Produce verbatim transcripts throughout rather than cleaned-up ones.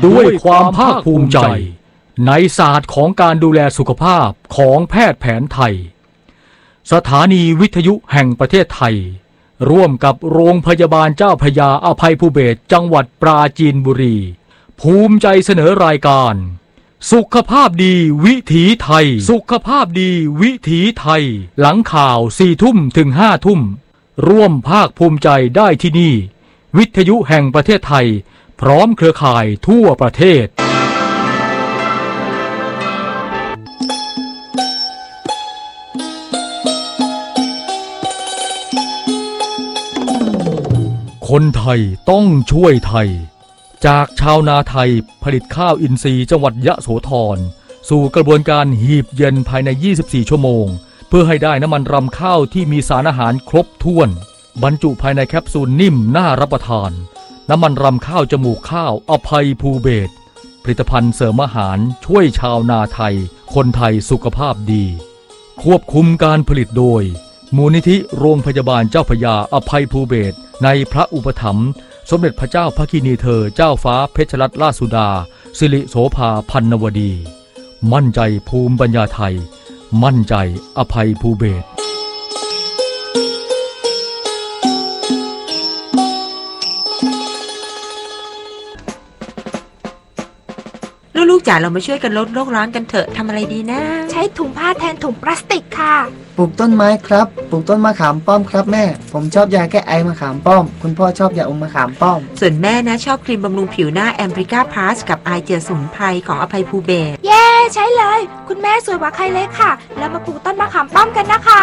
ด้วยความภาคภูมิใจในศาสตร์ของการดูแลสุขภาพของแพทย์แผนไทยสถานีวิทยุแห่งประเทศไทยร่วมกับโรงพยาบาลเจ้าพระยาอภัยภูเบศรจังหวัดปราจีนบุรีภูมิใจเสนอรายการสุขภาพดีวิถีไทยสุขภาพดีวิถีไทยหลังข่าวสี่ทุ่มถึงห้าทุ่มร่วมภาคภูมิใจได้ที่นี่วิทยุแห่งประเทศไทยพร้อมเครือข่ายทั่วประเทศคนไทยต้องช่วยไทยจากชาวนาไทยผลิตข้าวอินทรีย์จังหวัดยะโสธรสู่กระบวนการหีบเย็นภายในยี่สิบสี่ชั่วโมงเพื่อให้ได้น้ำมันรำข้าวที่มีสารอาหารครบถ้วนบรรจุภายในแคปซูลนิ่มน่ารับประทานน้ำมันรำข้าวจมูกข้าวอภัยภูเบศรผลิตภัณฑ์เสริมอาหารช่วยชาวนาไทยคนไทยสุขภาพดีควบคุมการผลิตโดยมูลนิธิโรงพยาบาลเจ้าพระยาอภัยภูเบศรในพระอุปถัมภ์สมเด็จพระเจ้าพระกินีเธอเจ้าฟ้าเพชรรัตนราชสุดาสิริโสภาพันนวดีมั่นใจภูมิปัญญาไทยมั่นใจอภัยภูเบศรลูกๆจ๋าเรามาช่วยกันลดโลกร้อนกันเถอะทำอะไรดีนะใช้ถุงผ้าแทนถุงพลาสติกค่ะปลูกต้นไม้ครับปลูกต้นมะขามป้อมครับแม่ผมชอบยาแก้ไอมะขามป้อมคุณพ่อชอบยาอมมะขามป้อมส่วนแม่นะชอบครีมบำรุงผิวหน้าแอมบริก้าพลัสกับไอเจลสมุนไพรของอภัยภูเบศรเย้ใช้เลยคุณแม่สวยกว่าใครเลยค่ะแล้วมาปลูกต้นมะขามป้อมกันนะคะ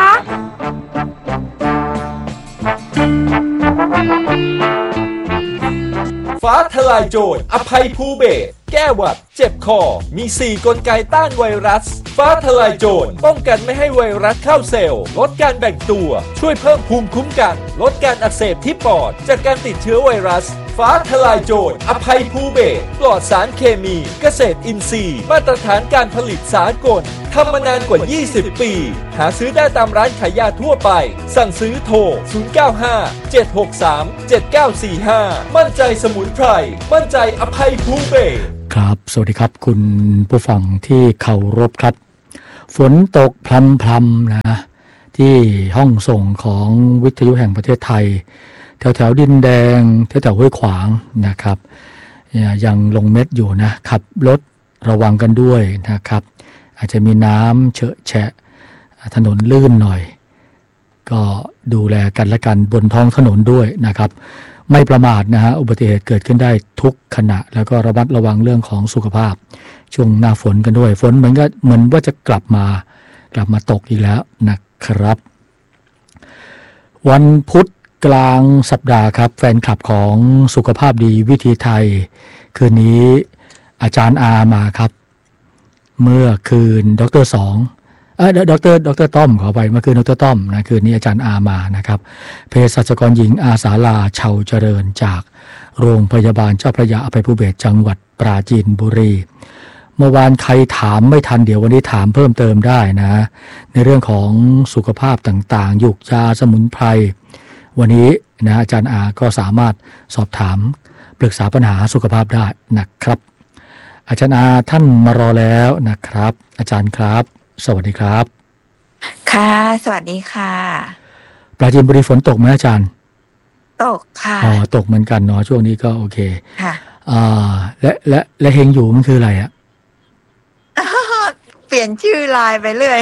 ฟ้าทลายโจรอภัยภูเบศรแก้หวัดเจ็บคอมีสี่กลไกต้านไวรัสฟ้าทลายโจรป้องกันไม่ให้ไวรัสเข้าเซลล์ลดการแบ่งตัวช่วยเพิ่มภูมิคุ้มกันลดการอักเสบที่ปอดจากการติดเชื้อไวรัสฟ้าทลายโจรอภัยภูเบศรปลอดสารเคมีเกษตรอินทรีย์มาตรฐานการผลิตสากลทำมานานกว่ายี่สิบปีหาซื้อได้ตามร้านขายยาทั่วไปสั่งซื้อโทรศูนย์ เก้า ห้า เจ็ด หก สาม เจ็ด เก้า สี่ ห้ามั่นใจสมุนไพรมั่นใจอภัยภูเบศรครับสวัสดีครับคุณผู้ฟังที่เคารพครับฝนตกพรำๆนะที่ห้องส่งของวิทยุแห่งประเทศไทยแถวแถวดินแดงแถวแถวห้วยขวางนะครับยังลงเม็ดอยู่นะขับรถระวังกันด้วยนะครับอาจจะมีน้ำเฉอะแฉะถนนลื่นหน่อยก็ดูแลกันและกันบนท้องถนนด้วยนะครับไม่ประมาทนะฮะอุบัติเหตุเกิดขึ้นได้ทุกขณะแล้วก็ระมัดระวังเรื่องของสุขภาพช่วงหน้าฝนกันด้วยฝนเหมือนก็เหมือนว่าจะกลับมากลับมาตกอีกแล้วนะครับวันพุธกลางสัปดาห์ครับแฟนคลับของสุขภาพดีวิถีไทยคืนนี้อาจารย์อามาครับเมื่อคืนดรสองเออดรดรต้อมขอไปเมื่อคืนดรต้อมนะคืนนี้อาจารย์อามานะครับเภสัชกรหญิงอาสาลาเชาเจริญจากโรงพยาบาลเจ้าพระยาอภัยภูเบศรจังหวัดปราจีนบุรีเมื่อวานใครถามไม่ทันเดี๋ยววันนี้ถามเพิ่มเติมได้นะในเรื่องของสุขภาพต่างๆยุกยาสมุนไพรวันนี้นะอาจารย์อาก็สามารถสอบถามปรึกษาปัญหาสุขภาพได้นะครับอาจารย์อาท่านมารอแล้วนะครับอาจารย์ครับสวัสดีครับค่ะสวัสดีค่ะปราจีนบุรีฝนตกไหมอาจารย์ตกค่ะอ๋อตกเหมือนกันเนาะช่วงนี้ก็โอเคค่ะอ่าและและและเฮงอยู่มันคืออะไรอะเปลี่ยนชื่อไลน์ไปเรื่อย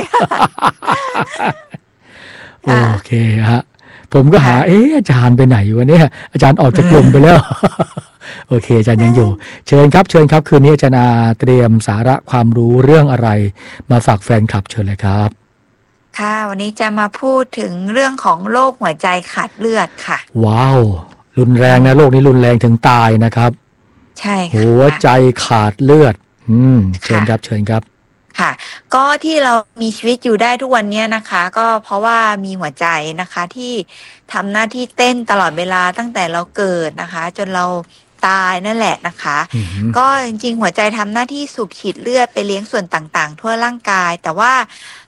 โอเคฮะผมก็หาเอ๊ะอาจารย์ไปไหนวะเนี่ยอาจารย์ออกจากกลุ่มไปแล้วโอเคอาจารย์ยังอยู่เชิญครับเชิญครับคืนนี้อาจารย์อาเตรียมสาระความรู้เรื่องอะไรมาฝากแฟนคลับเชิญเลยครับค่ะวันนี้จะมาพูดถึงเรื่องของโรคหัวใจขาดเลือดค่ะว้าวรุนแรงนะโรคนี้รุนแรงถึงตายนะครับใช่ค่ะหัวใจขาดเลือดอืมเชิญครับเชิญครับค่ะก็ที่เรามีชีวิตอยู่ได้ทุกวันนี้นะคะก็เพราะว่ามีหัวใจนะคะที่ทำหน้าที่เต้นตลอดเวลาตั้งแต่เราเกิดนะคะจนเราตายนั่นแหละนะคะก็จริงๆหัวใจทำหน้าที่สูบฉีดเลือดไปเลี้ยงส่วนต่างๆทั่วร่างกายแต่ว่า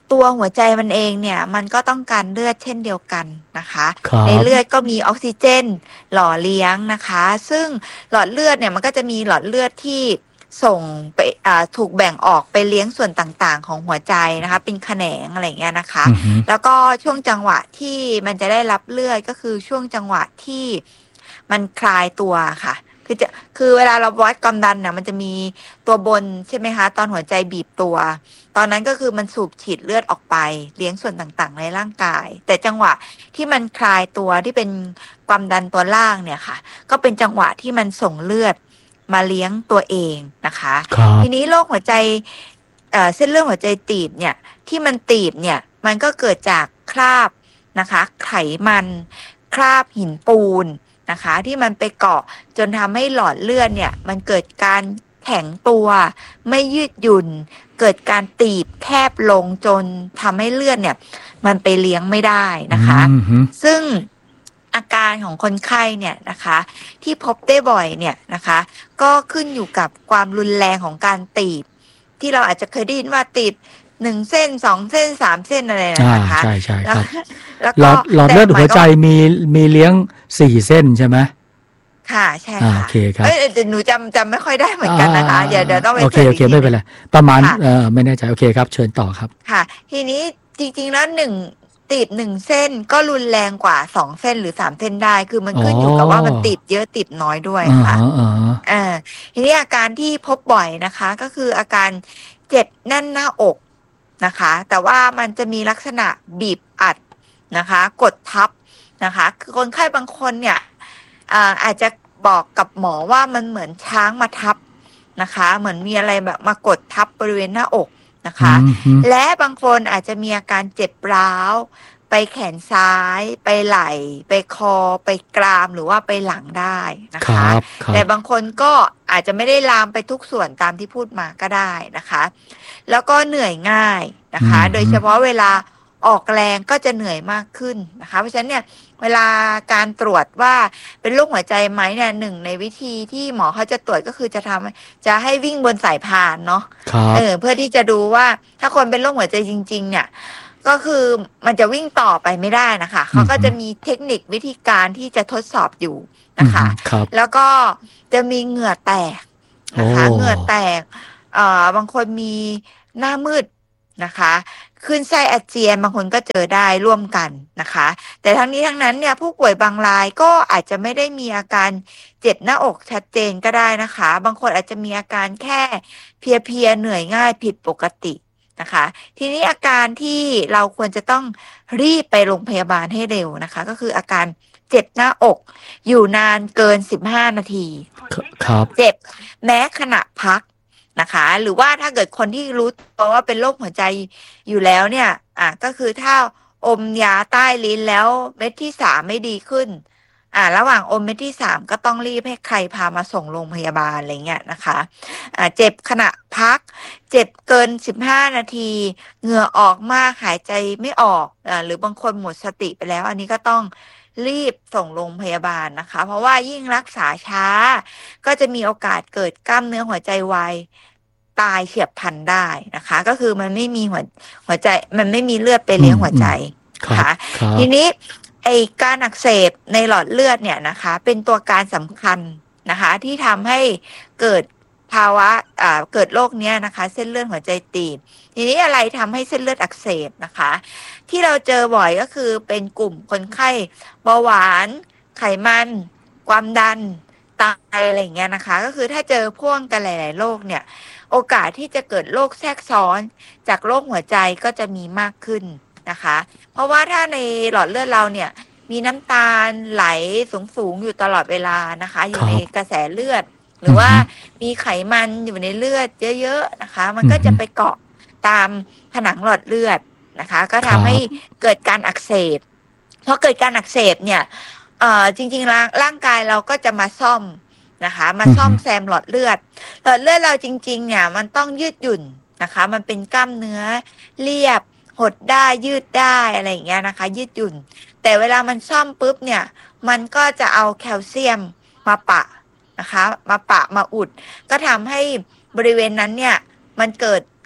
ตัวหัวใจมันเองเนี่ยมันก็ต้องการเลือดเช่นเดียวกันนะคะในเลือดก็มีออกซิเจนหล่อเลี้ยงนะคะซึ่งหลอดเลือดเนี่ยมันก็จะมีหลอดเลือดที่ส่งไปถูกแบ่งออกไปเลี้ยงส่วนต่างๆของหัวใจนะคะเป็นแขนงอะไรเงี้ยนะคะ mm-hmm. แล้วก็ช่วงจังหวะที่มันจะได้รับเลือดก็คือช่วงจังหวะที่มันคลายตัวค่ะคือจะคือเวลาเราวัดความดันเนี่ยมันจะมีตัวบนใช่ไหมคะตอนหัวใจบีบตัวตอนนั้นก็คือมันสูบฉีดเลือดออกไปเลี้ยงส่วนต่างๆในร่างกายแต่จังหวะที่มันคลายตัวที่เป็นความดันตัวล่างเนี่ยค่ะก็เป็นจังหวะที่มันส่งเลือดมาเลี้ยงตัวเองนะคะทีนี้โรคหัวใจเอ่อเส้นเลือดหัวใจตีบเนี่ยที่มันตีบเนี่ยมันก็เกิดจากคราบนะคะไขมันคราบหินปูนนะคะที่มันไปเกาะจนทำให้หลอดเลือดเนี่ยมันเกิดการแข็งตัวไม่ยืดหยุ่นเกิดการตีบแคบลงจนทำให้เลือดเนี่ยมันไปเลี้ยงไม่ได้นะคะ mm-hmm. ซึ่งอาการของคนไข้เนี่ยนะคะที่พบได้บ่อยเนี่ยนะคะก็ขึ้นอยู่กับความรุนแรงของการตีบที่เราอาจจะเคยได้ยินว่าตีบหนึ่งเส้นสองเส้นสามเส้นอะไรนะคะใช่ใช่ครับหลอดหลอดเลือดหัวใจมีมีเลี้ยงสี่เส้นใช่ไหมค่ะใช่ค่ะโอเคครับเอ้ยหนูจำจำไม่ค่อยได้เหมือนกันนะคะเดี๋ยวเดี๋ยวต้องไปโอเคโอเคไม่เป็นไรประมาณเออไม่แน่ใจโอเคครับเชิญต่อครับค่ะทีนี้จริงๆแล้วหนึ่งตีบหนึ่งเส้นก็รุนแรงกว่าสองเส้นหรือสามเส้นได้คือมันขึ้นอยู่กับว่ามันตีบเยอะตีบน้อยด้วยค่ะอ่าทีนี้อาการที่พบบ่อยนะคะก็คืออาการเจ็บแน่นหน้าอกนะคะแต่ว่ามันจะมีลักษณะบีบอัดนะคะกดทับนะคะคือคนไข้บางคนเนี่ยอ่าอาจจะบอกกับหมอว่ามันเหมือนช้างมาทับนะคะเหมือนมีอะไรแบบมากดทับบริเวณหน้าอกนะคะและบางคนอาจจะมีอาการเจ็บร้าวไปแขนซ้ายไปไหล่ไปคอไปกรามหรือว่าไปหลังได้นะคะแต่บางคนก็อาจจะไม่ได้ลามไปทุกส่วนตามที่พูดมาก็ได้นะคะแล้วก็เหนื่อยง่ายนะคะโดยเฉพาะเวลาออกแรงก็จะเหนื่อยมากขึ้นนะคะเพราะฉะนั้นเนี่ยเวลาการตรวจว่าเป็นโรคหัวใจไหมเนี่ยหนึ่งในวิธีที่หมอเขาจะตรวจก็คือจะทำจะให้วิ่งบนสายพานเนาะเออเพื่อที่จะดูว่าถ้าคนเป็นโรคหัวใจจริงๆเนี่ยก็คือมันจะวิ่งต่อไปไม่ได้นะคะเขาก็จะมีเทคนิควิธีการที่จะทดสอบอยู่นะคะแล้วก็จะมีเหงื่อแตกนะคะเหงื่อแตกเอ่อบางคนมีหน้ามืดนะคะขึ้นไส้อาเจียนบางคนก็เจอได้ร่วมกันนะคะแต่ทั้งนี้ทั้งนั้นเนี่ยผู้ป่วยบางรายก็อาจจะไม่ได้มีอาการเจ็บหน้าอกชัดเจนก็ได้นะคะบางคนอาจจะมีอาการแค่เพลียๆเหนื่อยง่ายผิดปกตินะคะทีนี้อาการที่เราควรจะต้องรีบไปโรงพยาบาลให้เร็วนะคะก็คืออาการเจ็บหน้าอกอยู่นานเกินสิบห้านาทีครับเจ็บแม้ขณะพักนะคะหรือว่าถ้าเกิดคนที่รู้ตัวว่าเป็นโรคหัวใจอยู่แล้วเนี่ยอ่ะก็คือถ้าอมยาใต้ลิ้นแล้วเม็ดที่สามไม่ดีขึ้นอ่าระหว่างอมเม็ดที่สามก็ต้องรีบให้ใครพามาส่งโรงพยาบาลอะไรเงี้ยนะคะอ่าเจ็บขณะพักเจ็บเกินสิบห้านาทีเหงื่อออกมากหายใจไม่ออกอ่าหรือบางคนหมดสติไปแล้วอันนี้ก็ต้องรีบส่งโรงพยาบาลนะคะเพราะว่ายิ่งรักษาช้าก็จะมีโอกาสเกิดกล้ามเนื้อหัวใจวายตายเฉียบพลันได้นะคะก็คือมันไม่มีหัวหัวใจมันไม่มีเลือดไปเลี้ยงหัวใจค่ะทีนี้ไอการอักเสบในหลอดเลือดเนี่ยนะคะเป็นตัวการสำคัญนะคะที่ทำให้เกิดภาวะอ่าเกิดโรคเนี้ยนะคะเส้นเลือดหัวใจตีบทีนี้อะไรทำให้เส้นเลือดอักเสบนะคะที่เราเจอบ่อยก็คือเป็นกลุ่มคนไข้เบาหวานไขมันความดันไตอะไรอย่างเงี้ยนะคะก็คือถ้าเจอพ่วงกันหลายๆโรคเนี่ยโอกาสที่จะเกิดโรคแทรกซ้อนจากโรคหัวใจก็จะมีมากขึ้นนะคะเพราะว่าถ้าในหลอดเลือดเราเนี่ยมีน้ำตาลไหลสูงๆอยู่ตลอดเวลานะคะอยู่ในกระแสเลือดหรือว่ามีไขมันอยู่ในเลือดเยอะๆนะคะมันก็จะไปเกาะตามผนังหลอดเลือดนะคะก็ทำให้เกิดการอักเสบเพราะเกิดการอักเสบเนี่ยเอ่อจริงๆร่างร่างกายเราก็จะมาซ่อมนะคะมาซ่อมแซมหลอดเลือดหลอดเลือดเราจริงๆเนี่ยมันต้องยืดหยุ่นนะคะมันเป็นกล้ามเนื้อเรียบหดได้ยืดได้อะไรอย่างเงี้ยนะคะยืดหยุ่นแต่เวลามันซ่อมปุ๊บเนี่ยมันก็จะเอาแคลเซียมมาปะนะคะมาปะมาอุดก็ทำให้บริเวณนั้นเนี่ยมันเกิด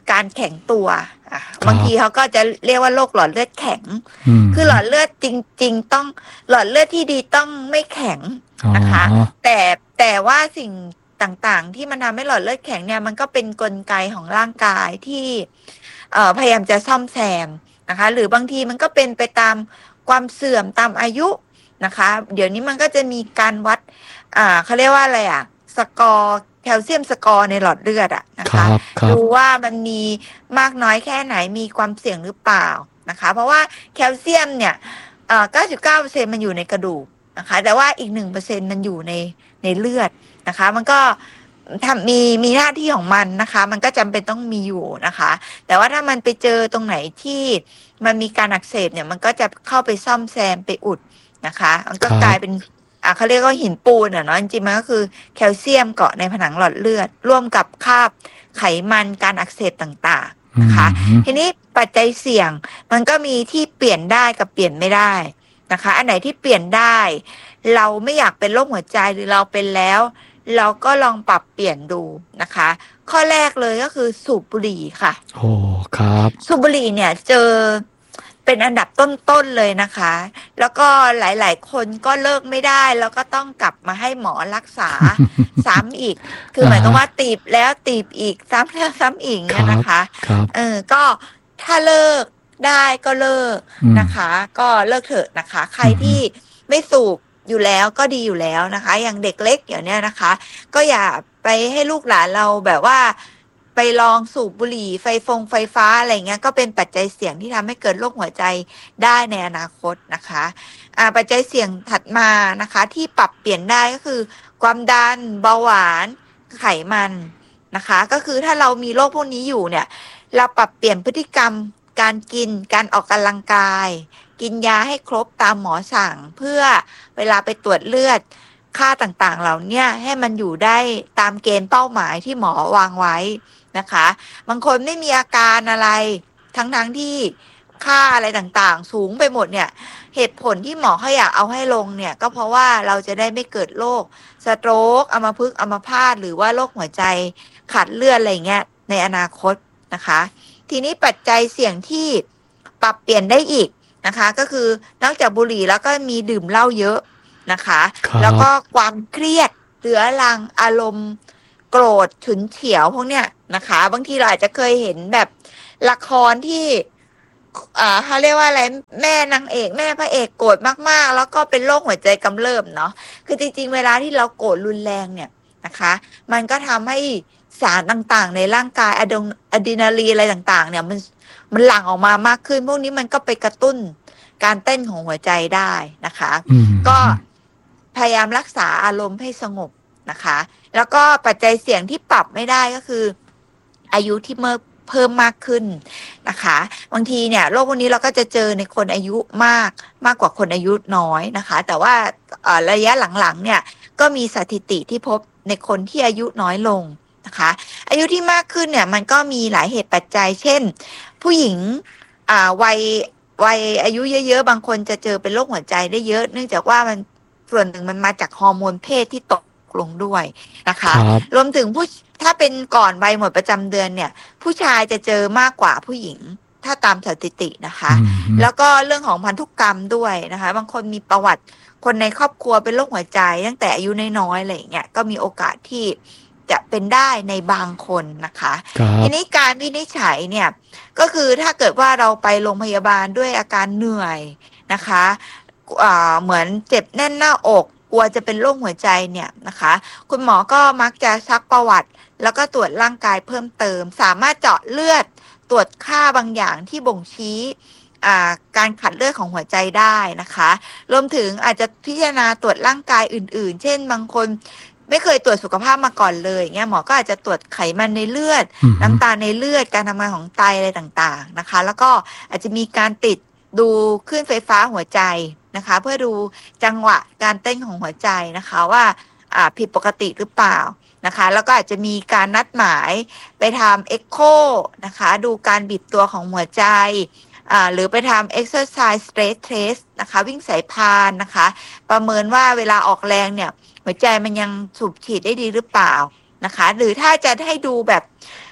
การแข็งตัวอ่ะบางทีเขาก็จะเรียกว่าโรคหลอดเลือดแข็งคือหลอดเลือดจริงๆต้องหลอดเลือดที่ดีต้องไม่แข็งนะคะแต่แต่ว่าสิ่งต่างๆที่มันทำให้หลอดเลือดแข็งเนี่ยมันก็เป็นกลไกของร่างกายที่เอ่อพยายามจะซ่อมแซมนะคะหรือบางทีมันก็เป็นไปตามความเสื่อมตามอายุนะคะเดี๋ยวนี้มันก็จะมีการวัดอ่าเขาเรียกว่าอะไรอ่ะสกอร์แคลเซียมสกอร์ในหลอดเลือดอ่ะนะคะดูว่ามันมีมากน้อยแค่ไหนมีความเสี่ยงหรือเปล่านะคะเพราะว่าแคลเซียมเนี่ยเอ่อ เก้าสิบเก้าเปอร์เซ็นต์ มันอยู่ในกระดูกนะคะแต่ว่าอีก หนึ่งเปอร์เซ็นต์ มันอยู่ในในเลือดนะคะมันก็ทำมีมีหน้าที่ของมันนะคะมันก็จำเป็นต้องมีอยู่นะคะแต่ว่าถ้ามันไปเจอตรงไหนที่มันมีการอักเสบเนี่ยมันก็จะเข้าไปซ่อมแซมไปอุดนะคะมันก็กลายเป็นอ่าเขาเรียกว่าหินปูนอ่ะเนาะจริงๆมันก็คือแคลเซียมเกาะในผนังหลอดเลือดร่วมกับคราบไขมันการอักเสบต่างๆนะคะทีนี้ปัจจัยเสี่ยงมันก็มีที่เปลี่ยนได้กับเปลี่ยนไม่ได้นะคะอันไหนที่เปลี่ยนได้เราไม่อยากเป็นโรคหัวใจหรือเราเป็นแล้วเราก็ลองปรับเปลี่ยนดูนะคะข้อแรกเลยก็คือสูบบุหรี่ค่ะโอ้ครับสูบบุหรี่เนี่ยเจอเป็นอันดับต้นๆเลยนะคะแล้วก็หลายๆคนก็เลิกไม่ได้แล้วก็ต้องกลับมาให้หมอรักษา ซ้ำอีกคือหมายความว่าตีบแล้วตีบอีกซ้ำแล้วซ้ำอีกเนี่ยนะคะเออก็ถ้าเลิกได้ก็เลิกนะคะก็เลิกเถอะนะคะใครที่ไม่สูบอยู่แล้วก็ดีอยู่แล้วนะคะอย่างเด็กเล็กอย่างเนี้ยนะคะก็อย่าไปให้ลูกหลานเราแบบว่าไปลองสูบบุหรี่ไฟฟงไฟฟ้าอะไรเงี้ยก็เป็นปัจจัยเสี่ยงที่ทำให้เกิดโรคหัวใจได้ในอนาคตนะคะอ่าปัจจัยเสี่ยงถัดมานะคะที่ปรับเปลี่ยนได้ก็คือความดันเบาหวานไขมันนะคะก็คือถ้าเรามีโรคพวกนี้อยู่เนี่ยเราปรับเปลี่ยนพฤติกรรมการกินการออกกำลังกายกินยาให้ครบตามหมอสั่งเพื่อเวลาไปตรวจเลือดค่าต่างๆเหล่านี้ให้มันอยู่ได้ตามเกณฑ์เป้าหมายที่หมอวางไว้นะคะบางคนไม่มีอาการอะไรทั้งๆที่ค่าอะไรต่างๆสูงไปหมดเนี่ยเหตุผลที่หมอเขาอยากเอาให้ลงเนี่ยก็เพราะว่าเราจะได้ไม่เกิดโรคสโตรกอัมพฤกษ์อัมพาตหรือว่าโรคหัวใจขาดเลือดอะไรเงี้ยในอนาคตนะคะทีนี้ปัจจัยเสี่ยงที่ปรับเปลี่ยนได้อีกนะคะก็คือนอกจากบุหรี่แล้วก็มีดื่มเหล้าเยอะนะคะแล้วก็ความเครียดเรื้อรังอารมณ์โกรธฉุนเฉียวพวกเนี้ยนะคะบางทีเราอาจจะเคยเห็นแบบละครที่อ่าเขาเรียกว่าอะไรแม่นางเอกแม่พระเอกโกรธมากๆแล้วก็เป็นโรคหัวใจกำเริบเนาะคือจริงๆเวลาที่เราโกรธรุนแรงเนี่ยนะคะมันก็ทำให้สารต่างๆในร่างกายอะดงอะดรีนาลีนอะไรต่างๆเนี่ยมันมันหลั่งออกมามากขึ้นพวกนี้มันก็ไปกระตุ้นการเต้นของหัวใจได้นะคะก็พยายามรักษาอารมณ์ให้สงบนะคะแล้วก็ปัจจัยเสี่ยงที่ปรับไม่ได้ก็คืออายุที่เมื่อเพิ่มมากขึ้นนะคะบางทีเนี่ยโรคพวกนี้เราก็จะเจอในคนอายุมากมากกว่าคนอายุน้อยนะคะแต่ว่าระยะหลังๆเนี่ยก็มีสถิติที่พบในคนที่อายุน้อยลงนะคะอายุที่มากขึ้นเนี่ยมันก็มีหลายเหตุปัจจัยเช่นผู้หญิงอ่าวัยวัยอายุเยอะๆบางคนจะเจอเป็นโรคหัวใจได้เยอะเนื่องจากว่ามันส่วนหนึ่งมันมาจากฮอร์โมนเพศที่ตกลงด้วยนะคะรวมถึงผู้ถ้าเป็นก่อนวัยหมดประจำเดือนเนี่ยผู้ชายจะเจอมากกว่าผู้หญิงถ้าตามสถิตินะคะแล้วก็เรื่องของพันธุกรรมด้วยนะคะบางคนมีประวัติคนในครอบครัวเป็นโรคหัวใจตั้งแต่อายุน้อยๆอะไรอย่างเงี้ยก็มีโอกาสที่จะเป็นได้ในบางคนนะคะทีนี้การวินิจฉัยเนี่ยก็คือถ้าเกิดว่าเราไปโรงพยาบาลด้วยอาการเหนื่อยนะคะอ่าเหมือนเจ็บแน่นหน้าอกกลัวจะเป็นโรคหัวใจเนี่ยนะคะคุณหมอก็มักจะซักประวัติแล้วก็ตรวจร่างกายเพิ่มเติมสามารถเจาะเลือดตรวจค่าบางอย่างที่บ่งชี้อ่าการขัดเลือดของหัวใจได้นะคะรวมถึงอาจจะพิจารณาตรวจร่างกายอื่นๆเช่นบางคนไม่เคยตรวจสุขภาพมาก่อนเลยเงี้ยหมอก็อาจจะตรวจไขมันในเลือดน้ำตาลในเลือดการทำงานของไตอะไรต่างๆนะคะแล้วก็อาจจะมีการติดดูคลื่นไฟฟ้าหัวใจนะคะเพื่อดูจังหวะการเต้นของหัวใจนะคะว่าอ่าผิดปกติหรือเปล่านะคะแล้วก็อาจจะมีการนัดหมายไปทำเอ็กโคนะคะดูการบีบตัวของหัวใจอ่าหรือไปทำ exercise stress test นะคะวิ่งสายพานนะคะประเมินว่าเวลาออกแรงเนี่ยหัวใจมันยังสูบฉีดได้ดีหรือเปล่านะคะหรือถ้าจะให้ดูแบบ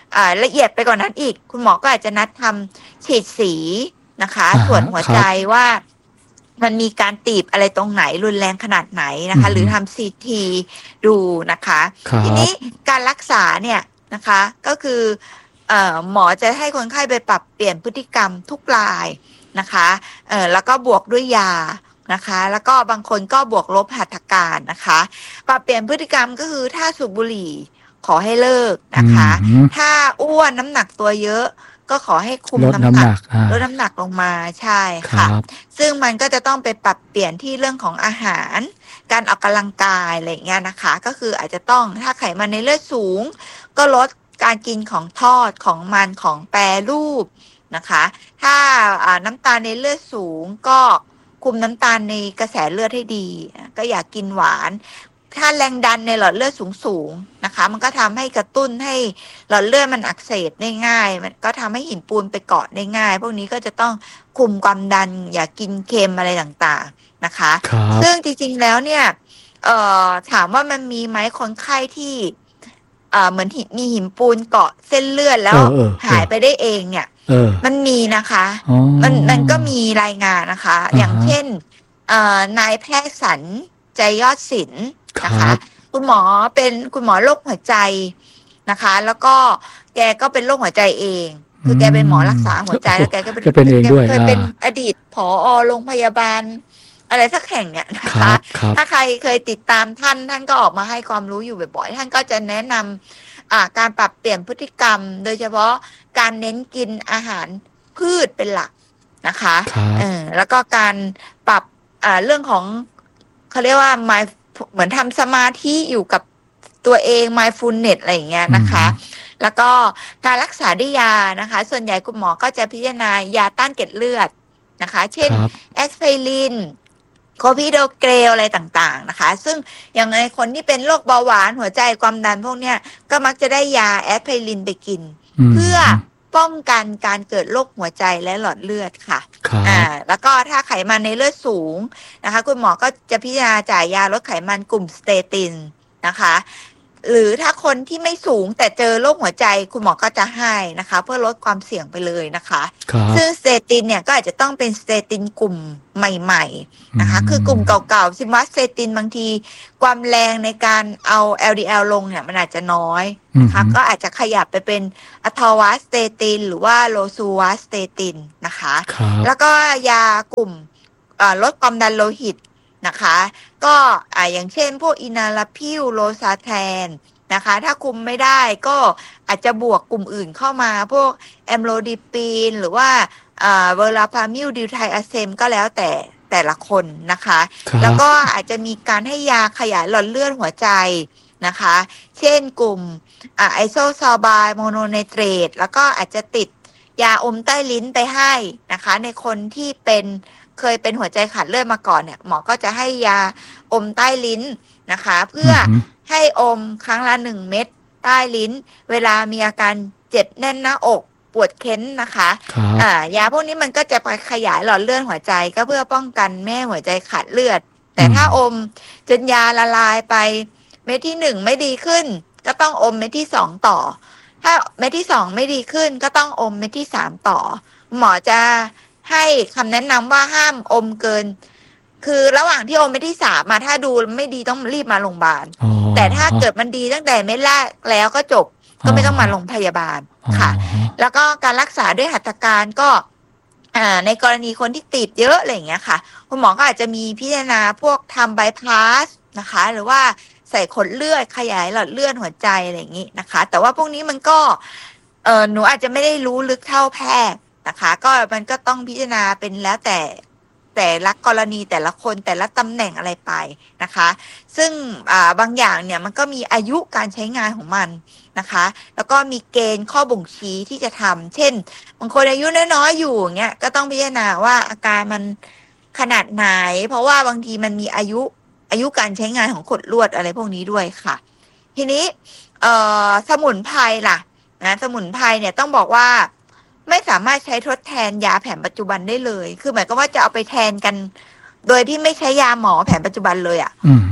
อ่าละเอียดไปกว่านั้นอีกคุณหมอก็อาจจะนัดทำฉีดสีนะคะอ่าส่วนหัวครับใจว่ามันมีการตีบอะไรตรงไหนรุนแรงขนาดไหนนะคะอืมหรือทำซีทีดูนะคะครับทีนี้การรักษาเนี่ยนะคะก็คือเอ่อหมอจะให้คนไข้ไปปรับเปลี่ยนพฤติกรรมทุกรายนะคะเอ่อแล้วก็บวกด้วยยานะคะแล้วก็บางคนก็บวกลบหัตถการนะคะปรับเปลี่ยนพฤติกรรมก็คือถ้าสูบบุหรี่ขอให้เลิกนะคะอืมถ้าอ้วนน้ำหนักตัวเยอะก็ขอให้คุมลดน้ำน้ำหหนันักกอ่าลดน้ำหนักลงมาใช่คค่ะรับซึ่งมันก็จะต้องไปปรับเปลี่ยนที่เรื่องของอาหาร การออกกำลังกายอะไรอย่างเงี้ยนะคะก็คืออาจจะต้องถ้าไขมันในเลือดสูง ก็ลดการกินของทอดของมันของแปรรูปนะคะถ้าอ่าน้ำตาลในเลือดสูงก็คุมน้ำตาลในกระแสเลือดให้ดีก็อย่ากกินหวาน ถ้าแรงดันในหลอดเลือดสูงๆนะคะมันก็ทำให้กระตุ้นให้หลอดเลือดมันอักเสบได้ง่ายมันก็ทำให้หินปูนไปเกาะได้ง่าย พวกนี้ก็จะต้องคุมความดันอย่ากินเค็มอะไรต่างๆนะคะครับซึ่งจริงๆแล้วเนี่ยเอ่อถามว่ามันมีไหมคนไข้ที่เอ่อเหมือนหินมีหินปูนเกาะเส้นเลือดแล้วเออเออเออหายไปได้เองเนี่ยเออมันมีนะคะอ๋อมันมันก็มีรายงานนะคะอ่าฮะอย่างเช่นเอ่อนายแพทย์สันใจยอดศิลป์นะครัคะบคุณหมอเป็นคุณหมอโรคหัวใจนะคะ แล้วก็แกก็เป็นโรคหัวใจเอง คือแกเป็นหมอรักษาหัวใจแล้วแกก็เป็นแกเป็นเองด้วยเคยเป็นอ่าอดีตผอโรงพยาบาล อะไรสักแห่งเนี่ยนะครัคะบครับถ้าใครเคยติดตามท่านท่านก็ออกมาให้ความรู้อยู่บ่อยๆท่านก็จะแนะนำอ่าการปรับเปลี่ยนพฤติกรรม โดยเฉพาะการเน้นกินอาหารพืชเป็นหลักนะคะครับเออแล้วก็การปรับอ่าเรื่องของเขาเรียกว่า mind เหมือนทำสมาธิอยู่กับตัวเอง mindfulness อะไรอย่างเงี้ยนะคะ แล้วก็การรักษาด้วยยานะคะ ส่วนใหญ่คุณหมอก็จะพิจารณายาต้านเกล็ดเลือดนะคะ เช่นครับแอสไพรินโคพิโดเกรลอะไรต่างๆนะคะ ซึ่งอย่างในคนที่เป็นโรคเบาหวานหัวใจความดันพวกเนี้ยก็มักจะได้ยาแอสไพรินไปกินมเพื่อป้องกันการเกิดโรคหัวใจและหลอดเลือดค่ะครับอ่าแล้วก็ถ้าไขมันในเลือดสูงนะคะ คุณหมอก็จะพิจารณาจ่ายยาลดไขมันกลุ่มสเตตินนะคะ หรือถ้าคนที่ไม่สูงแต่เจอโรคหัวใจคุณหมอก็จะให้นะคะ เพื่อลดความเสี่ยงไปเลยนะคะครับซึ่งสเตตินเนี่ยก็อาจจะต้องเป็นสเตตินกลุ่มใหม่ๆนะคะ คือกลุ่มเก่าๆซิมวัสสเตตินบางทีความแรงในการเอา แอล ดี แอล ลงเนี่ยมันอาจจะน้อยนะคะอืมก็อาจจะขยับไปเป็นอะทอวัสสเตตินหรือว่าโลซูวัสสเตตินนะคะครับแล้วก็ยากลุ่มเอ่อลดความดันโลหิตนะคะ ก็อ่าอย่างเช่น พวกอินาลาพิวโลซาแทนนะคะ ถ้าคุมไม่ได้ก็อาจจะบวกกลุ่มอื่นเข้ามา พวกแอมโลดิปีนหรือว่าอ่าเวลาพามิลดิวไทอะเซมก็แล้วแต่แต่ละคนนะคะครับแล้วก็อาจจะมีการให้ยาขยายหลอดเลือดหัวใจนะคะ เช่นกลุ่มอ่าไอโซซอลบายโมโนไนเตรตแล้วก็อาจจะติดยาอมใต้ลิ้นไปให้นะคะ ในคนที่เป็นเคยเป็นหัวใจขาดเลือดมาก่อนเนี่ยหมอก็จะให้ยาอมใต้ลิ้นนะคะ เพื่ออมให้อมครั้งละหนึ่งเม็ดใต้ลิ้น เวลามีอาการเจ็บแน่นหน้าอกปวดเค้นนะคะครับอ่ายาพวกนี้มันก็จะไปขยายหลอดเลือดหัวใจก็เพื่อป้องกันแม่ให้หัวใจขาดเลือด แต่ถ้าอมจนยาละลายไปเม็ดที่หนึ่งไม่ดีขึ้น ก็ต้องอมเม็ดที่สองต่อ ถ้าเม็ดที่สองไม่ดีขึ้น ก็ต้องอมเม็ดที่สามต่อ หมอจะให้คำแนะนำว่าห้ามอมเกิน คือระหว่างที่อมเม็ดที่สามมาถ้าดูไม่ดีต้องรีบมาโรงพยาบาลอ๋อแต่ถ้าเกิดมันดีตั้งแต่เม็ดแรกแล้วก็จบ ก็ไม่ต้องมาโรงพยาบาลค่ะอ๋อแล้วก็การรักษาด้วยหัตถการก็อ่าในกรณีคนที่ติดเยอะอะไรอย่างเงี้ยค่ะคุณหมอก็อาจจะมีพิจารณาพวกทำบายพาสนะคะ หรือว่าใส่ขดเลือดขยายหลอดเลือดหัวใจอะไรอย่างงี้นะคะ แต่ว่าพวกนี้มันก็เออหนูอาจจะไม่ได้รู้ลึกเท่าแพทย์นะคะ ก็มันก็ต้องพิจารณาเป็นแล้วแต่แต่ละกรณีแต่ละคนแต่ละตำแหน่งอะไรไปนะคะ ซึ่งอ่าบางอย่างเนี่ยมันก็มีอายุการใช้งานของมันนะคะ แล้วก็มีเกณฑ์ข้อบ่งชี้ที่จะทำเช่นบางคนอายุน้อยๆอยู่เงี้ยก็ต้องพิจารณาว่าอาการมันขนาดไหน เพราะว่าบางทีมันมีอายุอายุการใช้งานของขดลวดอะไรพวกนี้ด้วยค่ะ ทีนี้เอ่อสมุนไพรล่ะนะสมุนไพรเนี่ยต้องบอกว่าไม่สามารถใช้ทดแทนยาแผนปัจจุบันได้เลยคือหมายความว่าจะเอาไปแทนกัน โดยที่ไม่ใช้ยาหมอแผนปัจจุบันเลยอ่ะอืมไม่ม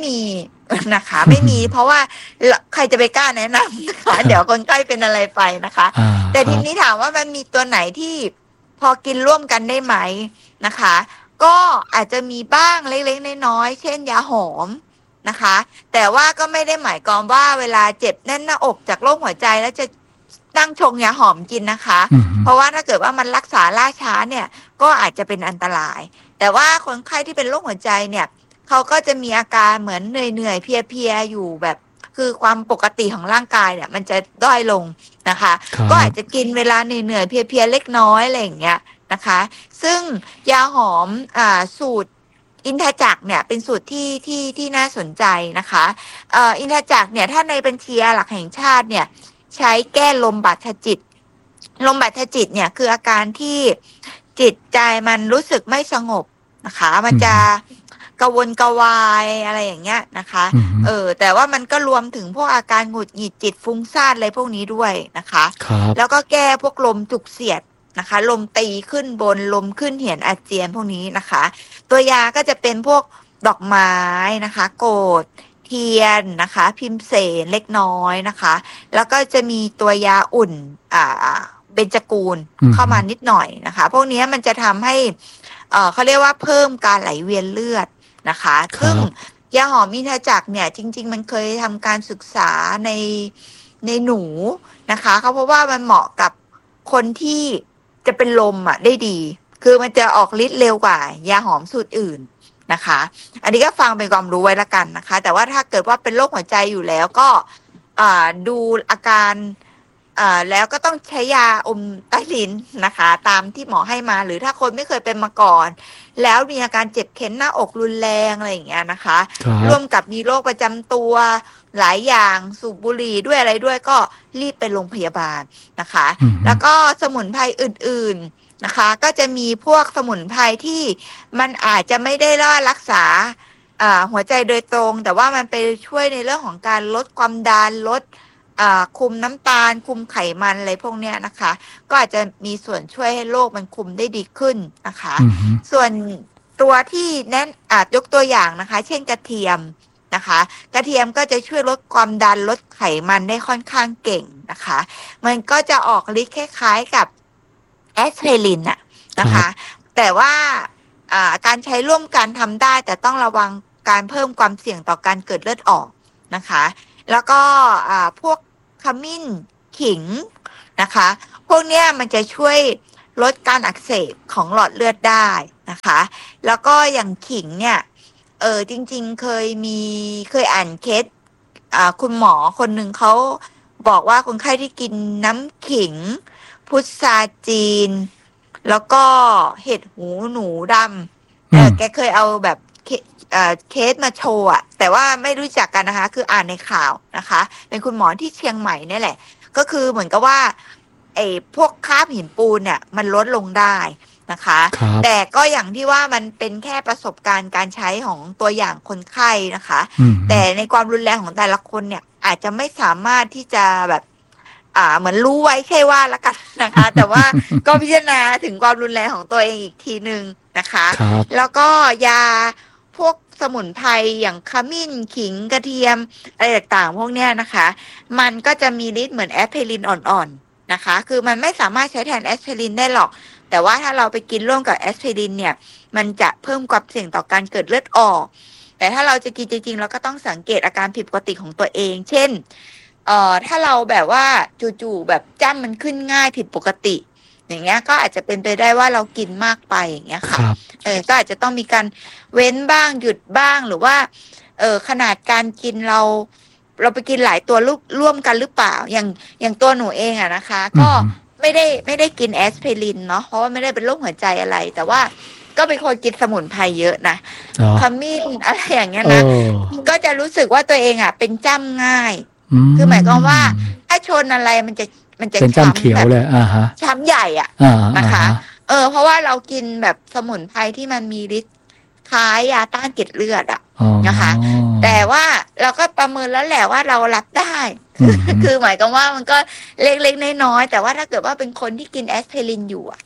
มีนะคะไม่มีเพราะว่าใครจะไปกล้าแนะนำนะคะเดี๋ยวคนไข้เป็นอะไรไปนะคะแต่ทีนี้ถามว่ามันมีตัวไหนที่พอกินร่วมกันได้ไหมนะคะก็อาจจะมีบ้างเล็กๆน้อยๆเช่นยาหอมนะคะแต่ว่าก็ไม่ได้หมายความว่าเวลาเจ็บแน่นหน้าอกจากโรคหัวใจแล้วจะตั้งชงยาหอมกินนะคะเพราะว่าถ้าเกิดว่ามันรักษาล่าช้าเนี่ยก็อาจจะเป็นอันตรายแต่ว่าคนไข้ที่เป็นโรคหัวใจเนี่ยเขาก็จะมีอาการเหมือนเหนื่อยๆเพลียๆอยู่แบบคือความปกติของร่างกายเนี่ยมันจะด้อยลงนะคะก็อาจจะกินเวลาเหนื่อยๆเพลียๆเล็กน้อยอะไรอย่างเงี้ยนะคะซึ่งยาหอมอ่าสูตรอินทจักรเนี่ยเป็นสูตรที่ที่ที่น่าสนใจนะคะเอ่ออินทจักรเนี่ยถ้าในบัญชียาหลักแห่งชาติเนี่ยใช้แก้ลมบาดทะจิตลมบาดทะจิตเนี่ยคืออาการที่จิตใจมันรู้สึกไม่สงบนะคะมันจะกระวนกระวายอะไรอย่างเงี้ยนะคะเออแต่ว่ามันก็รวมถึงพวกอาการหงุดหงิดจิตฟุ้งซ่านอะไรพวกนี้ด้วยนะคะแล้วก็แก้พวกลมจุกเสียดนะคะลมตีขึ้นบนลมขึ้นเหียนอาเจียนพวกนี้นะคะตัวยาก็จะเป็นพวกดอกไม้นะคะโกฏเทียนนะคะพิมเสนเล็กน้อยนะคะแล้วก็จะมีตัวยาอุ่นอ่าเบญจกูลเข้ามานิดหน่อยนะคะพวกนี้มันจะทำให้เอ่อเขาเรียกว่าเพิ่มการไหลเวียนเลือดนะคะซึ่งยาหอมอินทจักรเนี่ยจริงๆมันเคยทำการศึกษาในในหนูนะคะเขาเพราะว่ามันเหมาะกับคนที่จะเป็นลมอ่ะได้ดีคือมันจะออกฤทธิ์เร็วกว่ายาหอมสูตรอื่นนะคะอันนี้ก็ฟังเป็นความรู้ไว้ละกันนะคะแต่ว่าถ้าเกิดว่าเป็นโรคหัวใจอยู่แล้วก็ดูอาการแล้วก็ต้องใช้ยาอมใต้ลิ้นนะคะตามที่หมอให้มาหรือถ้าคนไม่เคยเป็นมาก่อนแล้วมีอาการเจ็บเข็นหน้าอกรุนแรงอะไรอย่างเงี้ยนะคะร่วมกับมีโรคประจำตัวหลายอย่างสูบบุหรี่ด้วยอะไรด้วยก็รีบไปโรงพยาบาลนะคะแล้วก็สมุนไพรอื่นๆนะคะก็จะมีพวกสมุนไพรที่มันอาจจะไม่ได้รักษาหัวใจโดยตรงแต่ว่ามันไปช่วยในเรื่องของการลดความดันลดคุมน้ำตาลคุมไขมันอะไรพวกเนี้ยนะคะก็อาจจะมีส่วนช่วยให้โรคมันคุมได้ดีขึ้นนะคะส่วนตัวที่แนะอาจยกตัวอย่างนะคะเช่นกระเทียมนะคะกระเทียมก็จะช่วยลดความดันลดไขมันได้ค่อนข้างเก่งนะคะมันก็จะออกฤทธิ์คล้ายๆกับแอสไพรินน่ะนะคะแต่ว่าการใช้ร่วมกันทำได้แต่ต้องระวังการเพิ่มความเสี่ยงต่อการเกิดเลือดออกนะคะแล้วก็พวกขมิ้นขิงนะคะพวกเนี้ยมันจะช่วยลดการอักเสบของหลอดเลือดได้นะคะแล้วก็อย่างขิงเนี่ยเออจริงๆเคยมีเคยอ่านเคสคุณหมอคนหนึ่งเขาบอกว่าคนไข้ที่กินน้ำขิงพุทราจีนแล้วก็เห็ดหูหนูดำเออแกเคยเอาแบบเคสมาโชว์อะแต่ว่าไม่รู้จักกันนะคะคืออ่านในข่าวนะคะเป็นคุณหมอที่เชียงใหม่นี่แหละก็คือเหมือนกับว่าไอ้พวกคราบหินปูนเนี่ยมันลดลงได้นะคะแต่ก็อย่างที่ว่ามันเป็นแค่ประสบการณ์การใช้ของตัวอย่างคนไข้นะคะแต่ในความรุนแรงของแต่ละคนเนี่ยอาจจะไม่สามารถที่จะแบบอ่าเหมือนรู้ไว้แค่ว่าละกันนะคะแต่ว่าก็พิจารณาถึงความรุนแรงของตัวเองอีกทีนึงนะคะแล้วก็ยาพวกสมุนไพรอย่างขมิ้นขิงกระเทียมอะไรต่างๆพวกเนี้ยนะคะมันก็จะมีฤทธิ์เหมือนแอสไพรินอ่อนๆนะคะคือมันไม่สามารถใช้แทนแอสไพรินได้หรอกแต่ว่าถ้าเราไปกินร่วมกับแอสไพรินเนี่ยมันจะเพิ่มความเสี่ยงต่อการเกิดเลือดออกแต่ถ้าเราจะกินจริงๆเราก็ต้องสังเกตอาการผิดปกติของตัวเองเช่นเอ่อถ้าเราแบบว่าจู่ๆแบบจ้ำมันขึ้นง่ายผิดปกติอย่างเงี้ยก็อาจจะเป็นไปได้ว่าเรากินมากไปอย่างเงี้ยค่ะเออก็อาจจะต้องมีการเว้นบ้างหยุดบ้างหรือว่าเออขนาดการกินเราเราไปกินหลายตัวร่วมกันหรือเปล่าอย่างอย่างตัวหนูเองอะนะคะก็ไม่ได้ไม่ได้กินแอสไพรินเนาะเพราะว่าไม่ได้เป็นโรคหัวใจอะไรแต่ว่าก็เป็นคนกินสมุนไพรเยอะนะขมิ้นอะไรอย่างเงี้ยนะก็จะรู้สึกว่าตัวเองอะเป็นจ้ำง่ายคือหมายความว่าถ้าชนอะไรมันจะมันจะช้ำแบบช้ำใหญ่อ่ะนะคะเออเพราะว่าเรากินแบบสมุนไพรที่มันมีฤทธิ์คล้ายยาต้านเกล็ดเลือดอ่ะนะคะแต่ว่าเราก็ประเมินแล้วแหละว่าเรารับได้คือหมายความว่ามันก็เล็กๆน้อยๆแต่ว่าถ้าเกิดว่าเป็นคนที่กินแอสไพรินอยู่อ่ะ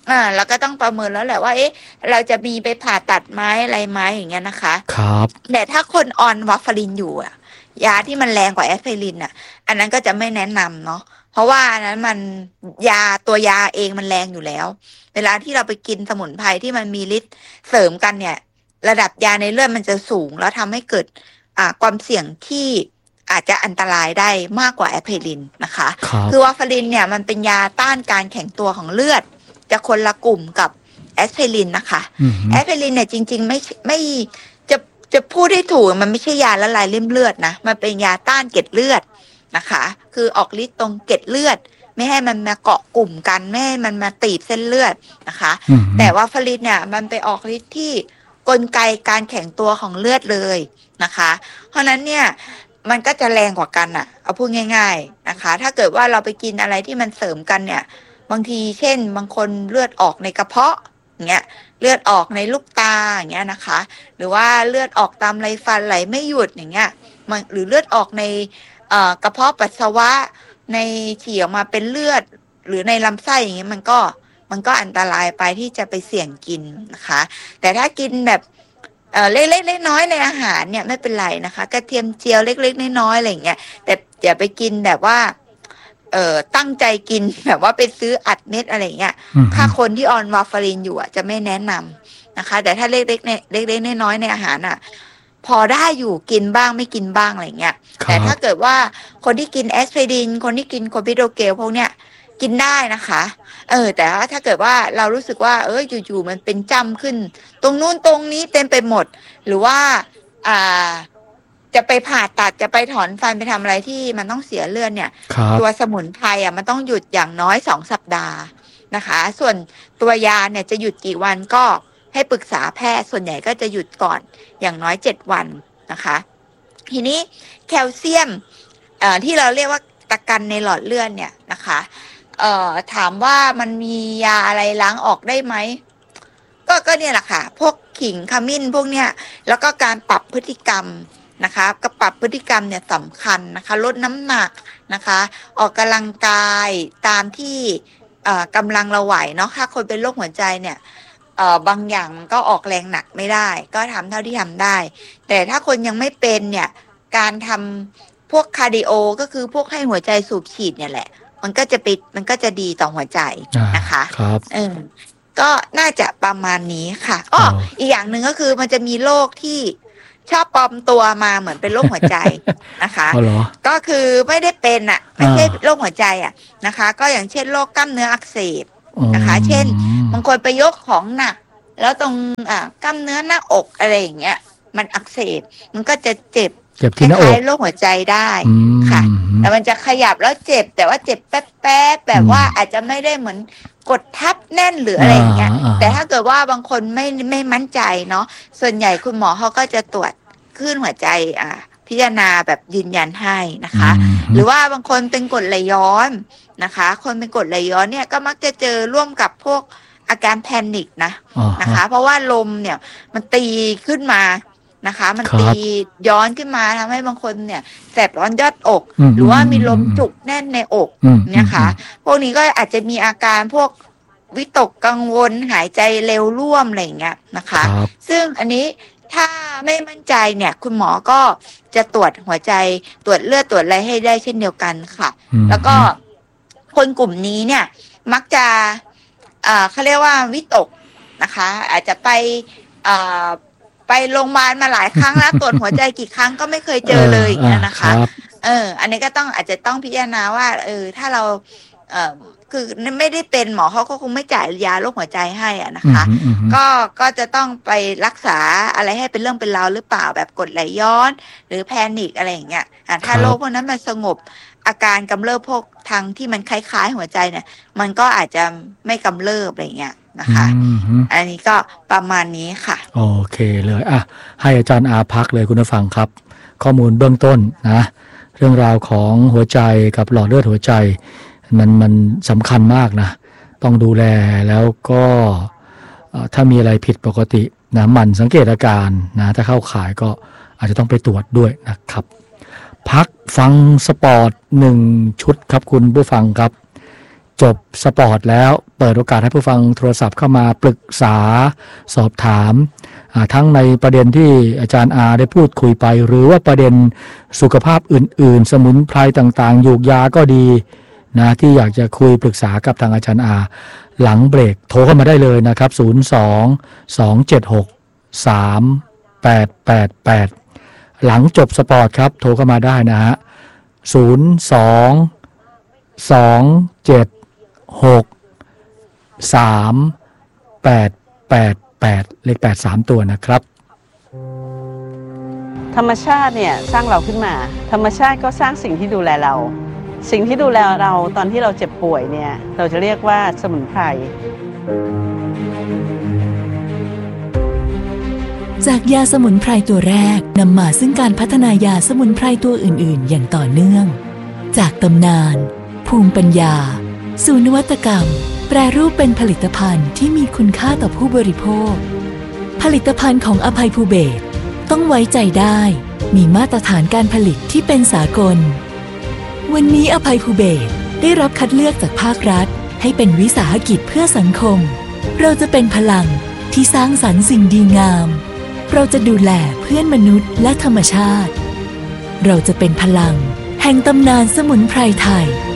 อ่าเราก็ต้องประเมินแล้วแหละว่าเอ๊ะเราจะมีไปผ่าตัดไหมอะไรไหมอย่างเงี้ยนะคะครับแต่ถ้าคนออนวาฟารินอยู่อ่ะยาที่มันแรงกว่าแอสไพรินอ่ะอันนั้นก็จะไม่แนะนำเนาะเพราะว่าอันนั้นมันยาตัวยาเองมันแรงอยู่แล้วเวลาที่เราไปกินสมุนไพรที่มันมีฤทธิ์เสริมกันเนี่ยระดับยาในเลือดมันจะสูงแล้วทำให้เกิดอ่าความเสี่ยงที่อาจจะอันตรายได้มากกว่าแอสไพรินนะคะคือวาฟารินเนี่ยมันเป็นยาต้านการแข็งตัวของเลือดจะคนละกลุ่มกับแอสไพรินนะคะแอสไพรินเนี่ยจริงๆไม่ไม่จะจะพูดให้ถูกมันไม่ใช่ยาละลายริ่มเลือดนะมันเป็นยาต้านเกล็ดเลือดนะคะคือออกฤทธิ์ตรงเกล็ดเลือดไม่ให้มันมาเกาะกลุ่มกันไม่ให้มันมาตีบเส้นเลือดนะคะแต่วาฟารินเนี่ยมันไปออกฤทธิ์ที่กลไกการแข็งตัวของเลือดเลยนะคะเพราะนั้นเนี่ยมันก็จะแรงกว่ากันอ่ะเอาพูดง่ายๆนะคะถ้าเกิดว่าเราไปกินอะไรที่มันเสริมกันเนี่ยบางทีเช่นบางคนเลือดออกในกระเพาะอย่างเงี้ยเลือดออกในลูกตาอย่างเงี้ยนะคะหรือว่าเลือดออกตามไรฟันไหลไม่หยุดอย่างเงี้ยมันหรือเลือดออกในเอ่อกระเพาะปัสสาวะในฉี่ออกมาเป็นเลือดหรือในลำไส้อย่างเงี้ยมันก็มันก็อันตรายไปที่จะไปเสี่ยงกินนะคะแต่ถ้ากินแบบเอ่อเล็กๆน้อยๆในอาหารเนี่ยไม่เป็นไรนะคะกระเทียมเจียวเล็กๆน้อยๆอะไรอย่างเงี้ยแต่อย่าไปกินแบบว่าเอ่อตั้งใจกินแบบว่าไปซื้ออัดเม็ดอะไรเงี้ยถ้าคนที่ออนวาฟารินอยู่อ่ะจะไม่แนะนำนะคะแต่ถ้าเล็กๆเนี่ยเล็กๆน้อยๆในอาหารอ่ะพอได้อยู่กินบ้างไม่กินบ้างอะไรเงี้ยแต่ถ้าเกิดว่าคนที่กินแอสไพรินคนที่กินโคบิโดเกลพวกเนี้ยกินได้นะคะเออแต่ว่าถ้าเกิดว่าเรารู้สึกว่าเอออยู่ๆมันเป็นจำขึ้นตรงนู้นตรงนี้เต็มไปหมดหรือว่าอ่าจะไปผ่าตัดจะไปถอนฟันไปทำอะไรที่มันต้องเสียเลือดเนี่ยตัวสมุนไพรอ่ะมันต้องหยุดอย่างน้อยสองสัปดาห์นะคะส่วนตัวยาเนี่ยจะหยุดกี่วันก็ให้ปรึกษาแพทย์ส่วนใหญ่ก็จะหยุดก่อนอย่างน้อยเจ็ดวันนะคะทีนี้แคลเซียมเอ่อที่เราเรียกว่าตะกันในหลอดเลือดเนี่ยนะคะเอ่อถามว่ามันมียาอะไรล้างออกได้ไหมก็ก็เนี่ยแหละค่ะพวกขิงขมิ้นพวกเนี้ยแล้วก็การปรับพฤติกรรมนะคะก็ปรับพฤติกรรมเนี่ยสำคัญนะคะลดน้ำหนักนะคะออกกำลังกายตามที่เอ่อกำลังเราไหวเนาะถ้าคนเป็นโรคหัวใจเนี่ยเอ่อบางอย่างมันก็ออกแรงหนักไม่ได้ก็ทำเท่าที่ทำได้แต่ถ้าคนยังไม่เป็นเนี่ยการทำพวกคาร์ดิโอก็คือพวกให้หัวใจสูบฉีดเนี่ยแหละมันก็จะปิดมันก็จะดีต่อหัวใจนะคะครับเออก็น่าจะประมาณนี้ค่ะอ้ออีกอย่างหนึ่งก็คือมันจะมีโรคที่ชอบปลอมตัวมาเหมือนเป็นโรคหัวใจนะคะก็คือไม่ได้เป็นอ่ะไม่ใช่โรคหัวใจอ่ะนะคะก็อย่างเช่นโรคกล้ามเนื้ออักเสบนะคะเช่นบางคนไปยกของหนักแล้วตรงอ่ากล้ามเนื้อหน้าอกอะไรอย่างเงี้ยมันอักเสบมันก็จะเจ็บเจ็บที่หน้าอกคล้ายโรคหัวใจได้ค่ะแต่มันจะขยับแล้วเจ็บแต่ว่าเจ็บแป๊บๆแบบว่าอาจจะไม่ได้เหมือนกดทับแน่นหรืออะไรอย่างเงี้ยแต่ถ้าเกิดว่าบางคนไม่ไม่มั่นใจเนาะส่วนใหญ่คุณหมอเขาก็จะตรวจคลื่นหัวใจอ่าพิจารณาแบบยืนยันให้นะคะหรือว่าบางคนเป็นกรดไหลย้อนนะคะคนเป็นกรดไหลย้อนเนี่ยก็มักจะเจอร่วมกับพวกอาการแพนิคนะนะคะเพราะว่าลมเนี่ยมันตีขึ้นมานะคะมันตีย้อนขึ้นมาทำให้บางคนเนี่ยแสบร้อนยอดอกหรือว่ามีลมจุกแน่นในอกเนี่ยค่ะพวกนี้ก็อาจจะมีอาการพวกวิตกกังวลหายใจเร็วร่วมอะไรอย่างเงี้ยนะคะซึ่งอันนี้ถ้าไม่มั่นใจเนี่ยคุณหมอก็จะตรวจหัวใจตรวจเลือดตรวจอะไรให้ได้เช่นเดียวกันค่ะแล้วก็คนกลุ่มนี้เนี่ยมักจะอ่าเขาเรียกว่าวิตกนะคะอาจจะไปอ่าไปโรงพยาบาลมาหลายครั้งแล้วตรวจหัวใจกี่ครั้งก็ไม่เคยเจอเลยอย่างเงี้ยนะคะเอออันนี้ก็ต้องอาจจะต้องพิจารณาว่าเออถ้าเราเออคือไม่ได้เป็นหมอเขาก็คงไม่จ่ายยาโรคหัวใจให้อ่ะนะคะก็ก็จะต้องไปรักษาอะไรให้เป็นเรื่องเป็นราวหรือเปล่าแบบกรดไหลย้อนหรือแพนิคอะไรอย่างเงี้ยถ้าโรคพวกนั้นมันสงบอาการกำเริบพวกทางที่มันคล้ายๆหัวใจเนี่ยมันก็อาจจะไม่กำเริบอะไรอย่างเงี้ยนะคะอันนี้ก็ประมาณนี้ค่ะโอเคเลยอ่ะให้อาจารย์อาพักเลยคุณผู้ฟังครับข้อมูลเบื้องต้นนะเรื่องราวของหัวใจกับหลอดเลือดหัวใจมันมันสำคัญมากนะต้องดูแลแล้วก็ถ้ามีอะไรผิดปกตินะมันสังเกตอาการนะถ้าเข้าข่ายก็อาจจะต้องไปตรวจด้วยนะครับพักฟังสปอร์ตหนึ่งชุดครับคุณผู้ฟังครับจบสปอร์ตแล้วเปิดโอกาสให้ผู้ฟังโทรศัพท์เข้ามาปรึกษาสอบถามทั้งในประเด็นที่อาจารย์อาได้พูดคุยไปหรือว่าประเด็นสุขภาพอื่นๆสมุนไพรต่างๆยูกยาก็ดีนะที่อยากจะคุยปรึกษากับทางอาจารย์อาหลังเบรกโทรเข้ามาได้เลยนะครับศูนย์ สอง สอง เจ็ด หก สาม แปด แปด แปดหลังจบสปอร์ตครับโทรเข้ามาได้นะฮะศูนย์ สอง สอง เจ็ด หก สาม แปด แปด แปดเลขแปด สามตัวนะครับธรรมชาติเนี่ยสร้างเราขึ้นมาธรรมชาติก็สร้างสิ่งที่ดูแลเราสิ่งที่ดูแลเราตอนที่เราเจ็บป่วยเนี่ยเราจะเรียกว่าสมุนไพรจากยาสมุนไพรตัวแรกนำมาซึ่งการพัฒนายาสมุนไพรตัวอื่นๆอย่างต่อเนื่องจากตำนานภูมิปัญญาสู่นวัตกรรมแปรรูปเป็นผลิตภัณฑ์ที่มีคุณค่าต่อผู้บริโภคผลิตภัณฑ์ของอภัยภูเบศรต้องไว้ใจได้มีมาตรฐานการผลิตที่เป็นสากลวันนี้อภัยภูเบศรได้รับคัดเลือกจากภาครัฐให้เป็นวิสาหกิจเพื่อสังคมเราจะเป็นพลังที่สร้างสรรค์สิ่งดีงามเราจะดูแลเพื่อนมนุษย์และธรรมชาติเราจะเป็นพลังแห่งตำนานสมุนไพรไทย